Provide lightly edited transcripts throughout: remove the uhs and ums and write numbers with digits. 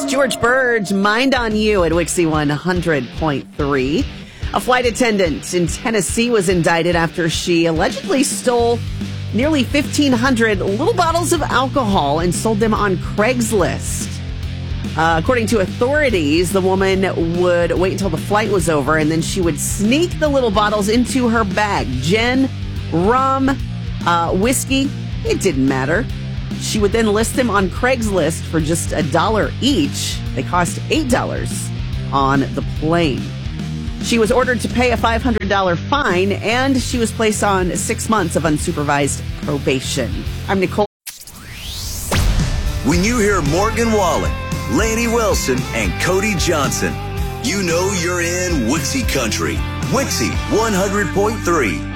George Burge, Mind on You at Wixie 100.3. A flight attendant in Tennessee was indicted after she allegedly stole nearly 1,500 little bottles of alcohol and sold them on Craigslist. According to authorities, the woman would wait until the flight was over, and then she would sneak the little bottles into her bag. Gin, rum, whiskey, it didn't matter. She would then list them on Craigslist for just $1 each. They cost $8 on the plane. She was ordered to pay a $500 fine, and she was placed on 6 months of unsupervised probation. I'm Nicole. When you hear Morgan Wallen, Laney Wilson, and Cody Johnson, you know you're in Wixie Country. Wixie 100.3.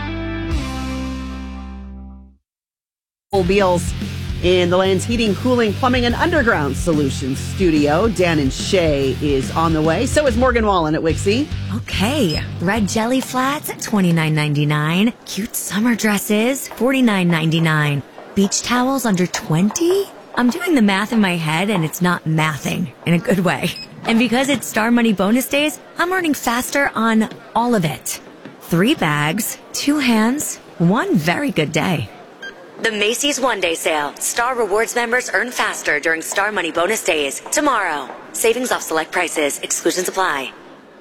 Beals in the Land's Heating, Cooling, Plumbing, and Underground Solutions studio. Dan and Shay is on the way. So is Morgan Wallen at Wixie. Okay. Red jelly flats at $29.99. Cute summer dresses, $49.99. Beach towels under $20? I'm doing the math in my head, and it's not mathing in a good way. And because it's Star Money bonus days, I'm earning faster on all of it. 3 bags, 2 hands, 1 very good day. The Macy's One-Day Sale. Star Rewards members earn faster during Star Money bonus days. Tomorrow. Savings off select prices. Exclusions apply.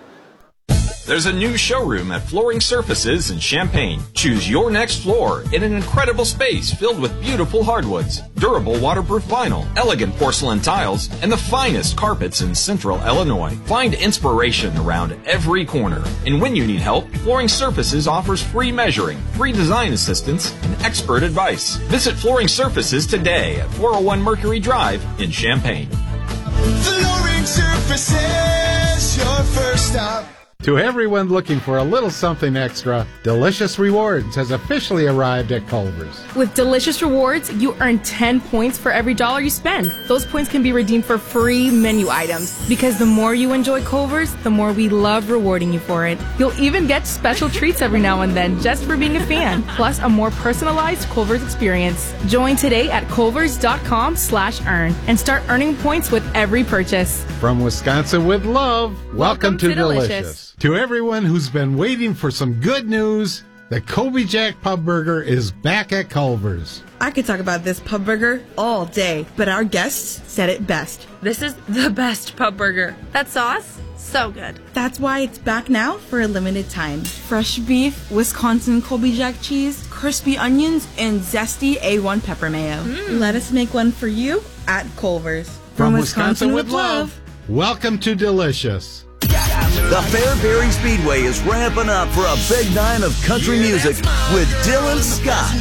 There's a new showroom at Flooring Surfaces in Champaign. Choose your next floor in an incredible space filled with beautiful hardwoods, durable waterproof vinyl, elegant porcelain tiles, and the finest carpets in Central Illinois. Find inspiration around every corner. And when you need help, Flooring Surfaces offers free measuring, free design assistance, and expert advice. Visit Flooring Surfaces today at 401 Mercury Drive in Champaign. Flooring Surfaces, your first stop. To everyone looking for a little something extra, Delicious Rewards has officially arrived at Culver's. With Delicious Rewards, you earn 10 points for every dollar you spend. Those points can be redeemed for free menu items. Because the more you enjoy Culver's, the more we love rewarding you for it. You'll even get special treats every now and then just for being a fan. Plus a more personalized Culver's experience. Join today at culvers.com/earn and start earning points with every purchase. From Wisconsin with love, welcome to Delicious. To everyone who's been waiting for some good news, the Kobe Jack Pub Burger is back at Culver's. I could talk about this pub burger all day, but our guests said it best. This is the best pub burger. That sauce? So good. That's why it's back now for a limited time. Fresh beef, Wisconsin Kobe Jack cheese, crispy onions, and zesty A1 pepper mayo. Let us make one for you at Culver's. From Wisconsin with love, welcome to Delicious. The Fairbury Speedway is ramping up for a big night of country music with Dylan Scott.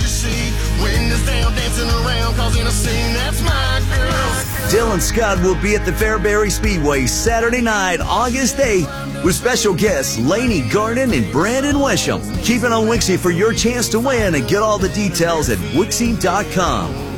Dylan Scott will be at the Fairbury Speedway Saturday night, August 8th, with special guests Laney Garden and Brandon Wisham. Keep it on Wixie for your chance to win and get all the details at Wixie.com.